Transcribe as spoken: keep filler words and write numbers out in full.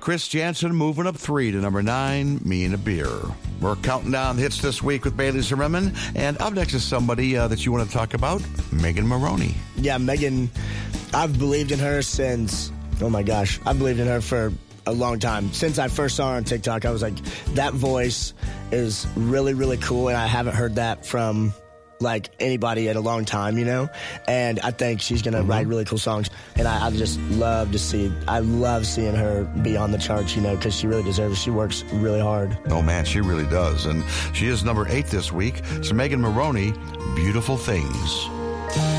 Chris Jansen moving up three to number nine, Me and a Beer. We're counting down hits this week with Bailey Zimmerman. And up next is somebody uh, that you want to talk about, Megan Moroney. Yeah, Megan, I've believed in her since, oh my gosh, I've believed in her for a long time. Since I first saw her on TikTok, I was like, that voice is really, really cool, and I haven't heard that from like anybody in a long time, you know? And I think she's going to mm-hmm. write really cool songs, and I, I just love to see, I love seeing her be on the charts, you know, because she really deserves it. She works really hard. Oh, man, she really does. And she is number eight this week. It's Megan Moroney, Beautiful Things.